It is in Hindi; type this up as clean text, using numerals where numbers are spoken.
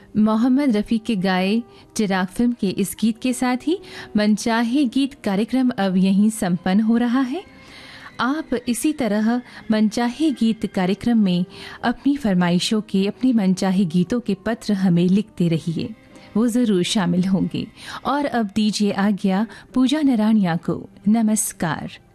मोहम्मद रफ़ी के गाए चिराग फिल्म के इस गीत के साथ ही मनचाहे गीत कार्यक्रम अब यहीं संपन्न हो रहा है। आप इसी तरह मनचाहे गीत कार्यक्रम में अपनी फरमाइशों के, अपने मनचाहे गीतों के पत्र हमें लिखते रहिए, वो ज़रूर शामिल होंगे। और अब दीजिए आज्ञा पूजा नराणिया को। नमस्कार।